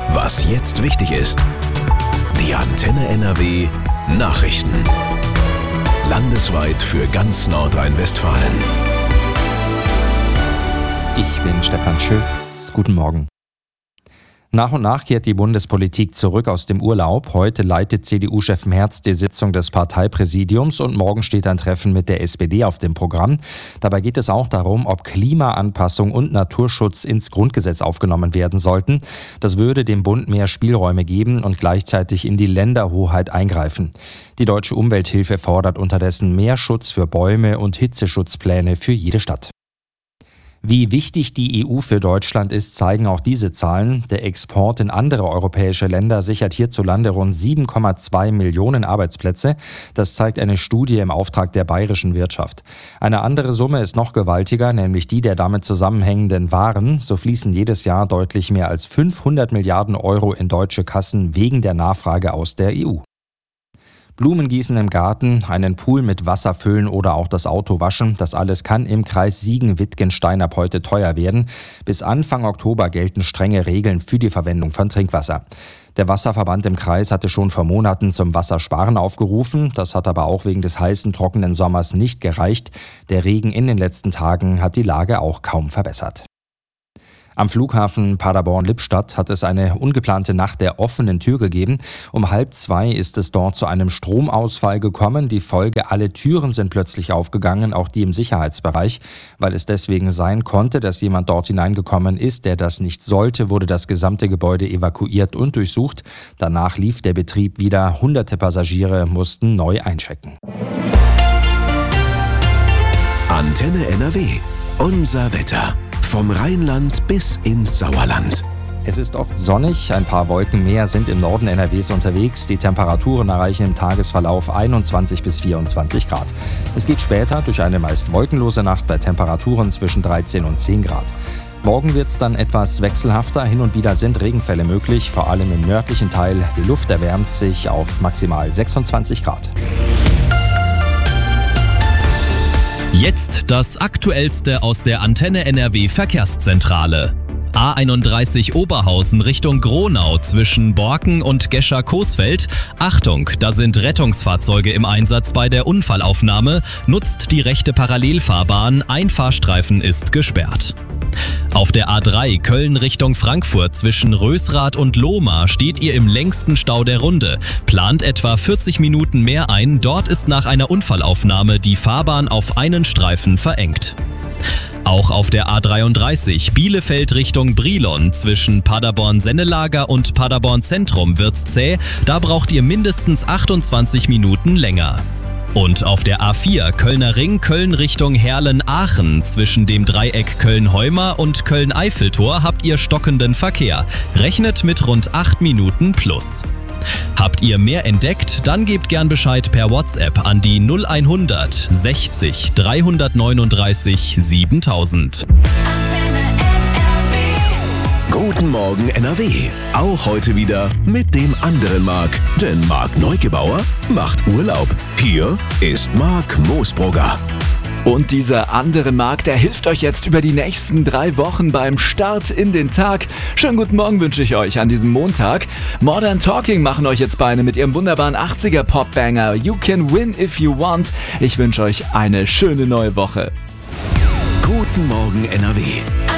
Was jetzt wichtig ist. Die Antenne NRW Nachrichten. Landesweit für ganz Nordrhein-Westfalen. Ich bin Stefan Schütz. Guten Morgen. Nach und nach kehrt die Bundespolitik zurück aus dem Urlaub. Heute leitet CDU-Chef Merz die Sitzung des Parteipräsidiums und morgen steht ein Treffen mit der SPD auf dem Programm. Dabei geht es auch darum, ob Klimaanpassung und Naturschutz ins Grundgesetz aufgenommen werden sollten. Das würde dem Bund mehr Spielräume geben und gleichzeitig in die Länderhoheit eingreifen. Die Deutsche Umwelthilfe fordert unterdessen mehr Schutz für Bäume und Hitzeschutzpläne für jede Stadt. Wie wichtig die EU für Deutschland ist, zeigen auch diese Zahlen. Der Export in andere europäische Länder sichert hierzulande rund 7,2 Millionen Arbeitsplätze. Das zeigt eine Studie im Auftrag der bayerischen Wirtschaft. Eine andere Summe ist noch gewaltiger, nämlich die der damit zusammenhängenden Waren. So fließen jedes Jahr deutlich mehr als 500 Milliarden Euro in deutsche Kassen wegen der Nachfrage aus der EU. Blumengießen im Garten, einen Pool mit Wasser füllen oder auch das Auto waschen, das alles kann im Kreis Siegen-Wittgenstein ab heute teuer werden. Bis Anfang Oktober gelten strenge Regeln für die Verwendung von Trinkwasser. Der Wasserverband im Kreis hatte schon vor Monaten zum Wassersparen aufgerufen. Das hat aber auch wegen des heißen, trockenen Sommers nicht gereicht. Der Regen in den letzten Tagen hat die Lage auch kaum verbessert. Am Flughafen Paderborn-Lippstadt hat es eine ungeplante Nacht der offenen Tür gegeben. Um 1:30 ist es dort zu einem Stromausfall gekommen. Die Folge: alle Türen sind plötzlich aufgegangen, auch die im Sicherheitsbereich. Weil es deswegen sein konnte, dass jemand dort hineingekommen ist, der das nicht sollte, wurde das gesamte Gebäude evakuiert und durchsucht. Danach lief der Betrieb wieder. Hunderte Passagiere mussten neu einchecken. Antenne NRW. Unser Wetter. Vom Rheinland bis ins Sauerland. Es ist oft sonnig, ein paar Wolken mehr sind im Norden NRWs unterwegs. Die Temperaturen erreichen im Tagesverlauf 21 bis 24 Grad. Es geht später durch eine meist wolkenlose Nacht bei Temperaturen zwischen 13 und 10 Grad. Morgen wird es dann etwas wechselhafter. Hin und wieder sind Regenfälle möglich, vor allem im nördlichen Teil. Die Luft erwärmt sich auf maximal 26 Grad. Jetzt das Aktuellste aus der Antenne NRW Verkehrszentrale. A31 Oberhausen Richtung Gronau zwischen Borken und Gescher-Coesfeld. Achtung, da sind Rettungsfahrzeuge im Einsatz bei der Unfallaufnahme. Nutzt die rechte Parallelfahrbahn, ein Fahrstreifen ist gesperrt. Auf der A3 Köln Richtung Frankfurt zwischen Rösrath und Lohmar steht ihr im längsten Stau der Runde. Plant etwa 40 Minuten mehr ein, dort ist nach einer Unfallaufnahme die Fahrbahn auf einen Streifen verengt. Auch auf der A33 Bielefeld Richtung Brilon zwischen Paderborn-Sennelager und Paderborn-Zentrum wird's zäh, da braucht ihr mindestens 28 Minuten länger. Und auf der A4 Kölner Ring Köln Richtung Herlen-Aachen zwischen dem Dreieck Köln-Heuma und Köln-Eiffeltor habt ihr stockenden Verkehr. Rechnet mit rund 8 Minuten plus. Habt ihr mehr entdeckt? Dann gebt gern Bescheid per WhatsApp an die 0100 60 339 7000. Guten Morgen NRW. Auch heute wieder mit dem anderen Marc. Denn Marc Neugebauer macht Urlaub. Hier ist Marc Moosbrugger. Und dieser andere Marc, der hilft euch jetzt über die nächsten 3 Wochen beim Start in den Tag. Schönen guten Morgen wünsche ich euch an diesem Montag. Modern Talking machen euch jetzt Beine mit ihrem wunderbaren 80er Popbanger You Can Win If You Want. Ich wünsche euch eine schöne neue Woche. Guten Morgen NRW.